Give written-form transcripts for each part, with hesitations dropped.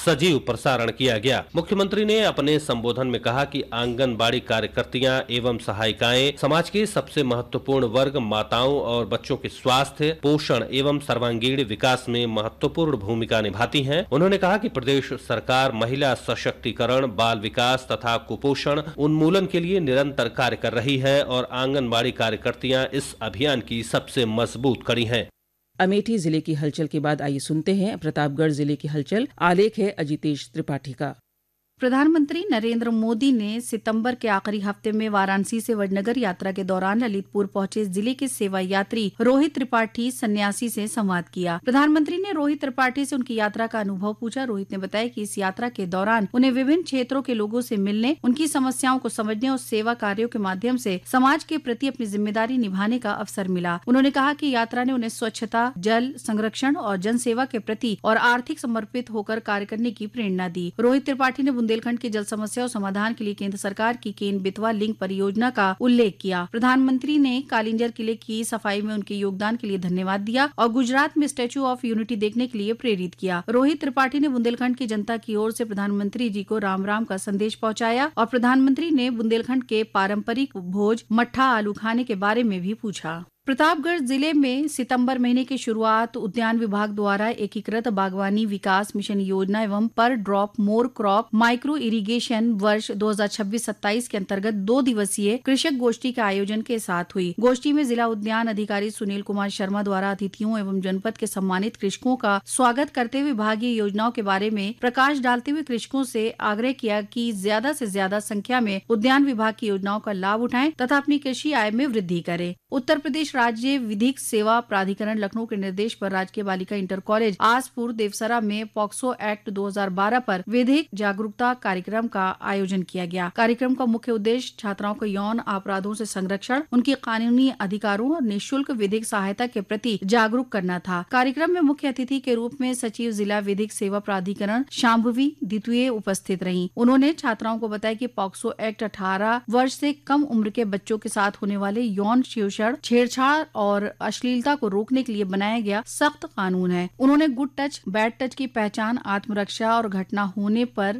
सजीव प्रसारण किया गया। मुख्यमंत्री ने अपने संबोधन में कहा कि आंगनबाड़ी कार्यकर्तियां एवं सहायिकाएं समाज के सबसे महत्वपूर्ण वर्ग माताओं और बच्चों के स्वास्थ्य, पोषण एवं सर्वांगीण विकास में महत्वपूर्ण भूमिका निभाती हैं। उन्होंने कहा कि प्रदेश सरकार महिला सशक्तिकरण, बाल विकास तथा कुपोषण उन्मूलन के लिए निरंतर कार्य कर रही है और आंगनबाड़ी कार्यकर्तियां इस अभियान की सबसे मजबूत कड़ी हैं। अमेठी जिले की हलचल के बाद आइए सुनते हैं प्रतापगढ़ जिले की हलचल। आलेख है अजितेश त्रिपाठी का। प्रधानमंत्री नरेंद्र मोदी ने सितंबर के आखिरी हफ्ते में वाराणसी से वडनगर यात्रा के दौरान ललितपुर पहुंचे जिले के सेवा यात्री रोहित त्रिपाठी सन्यासी से संवाद किया। प्रधानमंत्री ने रोहित त्रिपाठी से उनकी यात्रा का अनुभव पूछा। रोहित ने बताया कि इस यात्रा के दौरान उन्हें विभिन्न क्षेत्रों के लोगों से मिलने, उनकी समस्याओं को समझने और सेवा कार्यों के माध्यम से समाज के प्रति अपनी जिम्मेदारी निभाने का अवसर मिला। उन्होंने कहा कि यात्रा ने उन्हें स्वच्छता, जल संरक्षण और जन सेवा के प्रति और आर्थिक समर्पित होकर कार्य करने की प्रेरणा दी। रोहित त्रिपाठी ने बुंदेलखंड की जल समस्या और समाधान के लिए केंद्र सरकार की केन बेतवा लिंक परियोजना का उल्लेख किया। प्रधानमंत्री ने कालिंजर किले की सफाई में उनके योगदान के लिए धन्यवाद दिया और गुजरात में स्टैच्यू ऑफ यूनिटी देखने के लिए प्रेरित किया। रोहित त्रिपाठी ने बुंदेलखंड की जनता की ओर से प्रधानमंत्री जी को राम राम का संदेश पहुंचाया और प्रधानमंत्री ने बुंदेलखंड के पारंपरिक भोज मट्ठा आलू खाने के बारे में भी पूछा। प्रतापगढ़ जिले में सितंबर महीने की शुरुआत उद्यान विभाग द्वारा एकीकृत बागवानी विकास मिशन योजना एवं पर drop more crop micro irrigation वर्ष 2026-27 के अंतर्गत 2 दिवसीय कृषक गोष्ठी के आयोजन के साथ हुई। गोष्ठी में जिला उद्यान अधिकारी सुनील कुमार शर्मा द्वारा अतिथियों एवं जनपद के सम्मानित कृषकों का स्वागत करते हुए विभागीय योजनाओं के बारे में प्रकाश डालते हुए कृषकों से आग्रह किया कि ज्यादा से ज्यादा संख्या में उद्यान विभाग की योजनाओं का लाभ उठाएं तथा अपनी कृषि आय में वृद्धि करें। उत्तर प्रदेश राज्य विधिक सेवा प्राधिकरण लखनऊ के निर्देश पर राजकीय बालिका इंटर कॉलेज आसपुर देवसरा में पॉक्सो एक्ट 2012 पर विधिक जागरूकता कार्यक्रम का आयोजन किया गया। कार्यक्रम का मुख्य उद्देश्य छात्राओं को यौन अपराधों से संरक्षण, उनके कानूनी अधिकारों और निःशुल्क विधिक सहायता के प्रति जागरूक करना था। कार्यक्रम में मुख्य अतिथि के रूप में सचिव जिला विधिक सेवा प्राधिकरण शांभवी द्वितीय उपस्थित रहीं। उन्होंने छात्राओं को बताया कि पॉक्सो एक्ट 18 वर्ष से कम उम्र के बच्चों के साथ होने वाले यौन शोषण, छेड़छाड़ और अश्लीलता को रोकने के लिए बनाया गया सख्त कानून है। उन्होंने गुड टच, बैड टच की पहचान, आत्मरक्षा और घटना होने पर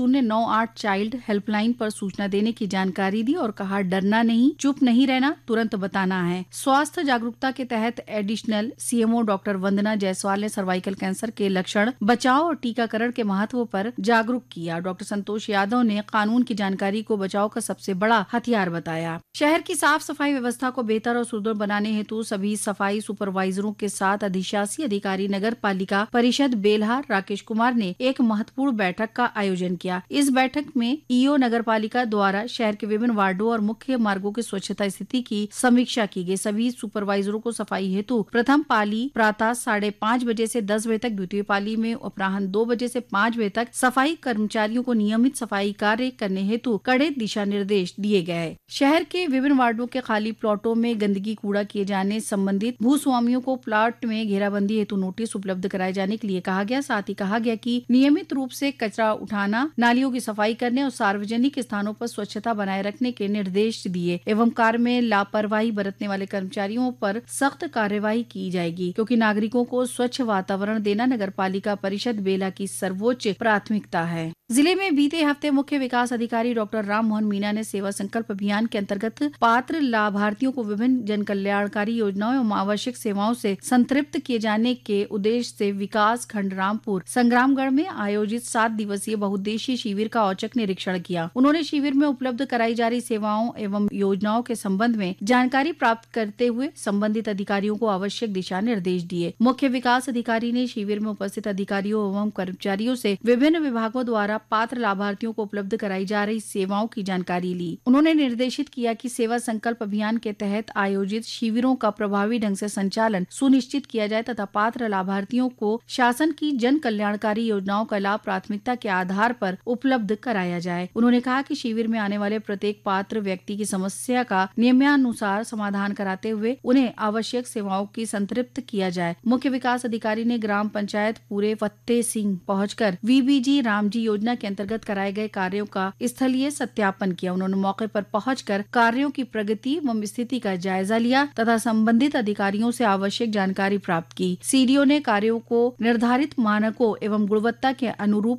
1098 चाइल्ड हेल्पलाइन पर सूचना देने की जानकारी दी और कहा डरना नहीं, चुप नहीं रहना, तुरंत बताना है। स्वास्थ्य जागरूकता के तहत एडिशनल सीएमओ डॉक्टर वंदना जायसवाल ने सर्वाइकल कैंसर के लक्षण, बचाव और टीकाकरण के महत्व पर जागरूक किया। डॉक्टर संतोष यादव ने कानून की जानकारी को बचाव का सबसे बड़ा हथियार बताया। शहर की साफ सफाई व्यवस्था को बेहतर और सुदृढ़ बनाने हेतु सभी सफाई सुपरवाइजरों के साथ अधिशासी अधिकारी नगर पालिका परिषद बेल्हार राकेश कुमार ने एक महत्वपूर्ण बैठक का आयोजन किया। इस बैठक में ईओ नगर पालिका द्वारा शहर के विभिन्न वार्डों और मुख्य मार्गों की स्वच्छता स्थिति की समीक्षा की गई। सभी सुपरवाइजरों को सफाई हेतु प्रथम पाली प्रातः 5:30 बजे से 10 बजे तक, द्वितीय पाली में अपराह्न 2 बजे से 5 बजे तक सफाई कर्मचारियों को नियमित सफाई कार्य करने हेतु कड़े दिशा निर्देश दिए गए। शहर के विभिन्न वार्डों के खाली प्लॉटों में गंदगी कूड़ा किए जाने संबंधित भूस्वामियों को प्लॉट में घेराबंदी हेतु नोटिस उपलब्ध कराए जाने के लिए कहा गया। साथ ही कहा गया कि नियमित रूप से कचरा उठाना, नालियों की सफाई करने और सार्वजनिक स्थानों पर स्वच्छता बनाए रखने के निर्देश दिए एवं कार्य में लापरवाही बरतने वाले कर्मचारियों पर सख्त कार्यवाही की जाएगी, क्योंकि नागरिकों को स्वच्छ वातावरण देना नगर पालिका परिषद बेला की सर्वोच्च प्राथमिकता है। जिले में बीते हफ्ते मुख्य विकास अधिकारी डॉक्टर राम मोहन मीणा ने सेवा संकल्प अभियान के अंतर्गत पात्र लाभार्थियों को विभिन्न जन कल्याणकारी योजनाओं एवं आवश्यक सेवाओं से संतृप्त किए जाने के उद्देश्य से विकास खंड रामपुर संग्रामगढ़ में आयोजित 7 दिवसीय बहुउद्देशीय शिविर का औचक निरीक्षण किया। उन्होंने शिविर में उपलब्ध कराई जा रही सेवाओं एवं योजनाओं के संबंध में जानकारी प्राप्त करते हुए संबंधित अधिकारियों को आवश्यक दिशा निर्देश दिए। मुख्य विकास अधिकारी ने शिविर में उपस्थित अधिकारियों एवं कर्मचारियों से विभिन्न विभागों द्वारा पात्र लाभार्थियों को उपलब्ध कराई जा रही सेवाओं की जानकारी ली। उन्होंने निर्देशित किया कि सेवा संकल्प अभियान के तहत आयोजित शिविरों का प्रभावी ढंग से संचालन सुनिश्चित किया जाए तथा पात्र लाभार्थियों को शासन की जन कल्याणकारी योजनाओं का लाभ प्राथमिकता के आधार पर उपलब्ध कराया जाए। उन्होंने कहा कि शिविर में आने वाले प्रत्येक पात्र व्यक्ति की समस्या का नियमानुसार समाधान कराते हुए उन्हें आवश्यक सेवाओं की संतृप्त किया जाए। मुख्य विकास अधिकारी ने ग्राम पंचायत पूरे फत्ते सिंह पहुंचकर वीबीजी रामजी योजना के अंतर्गत कराए गए कार्यों का स्थलीय सत्यापन किया। उन्होंने मौके पर पहुंचकर कार्यों की प्रगति एवं स्थिति का जायजा लिया तथा संबंधित अधिकारियों से आवश्यक जानकारी प्राप्त की। सीडीओ ने कार्यों को निर्धारित मानकों एवं गुणवत्ता के अनुरूप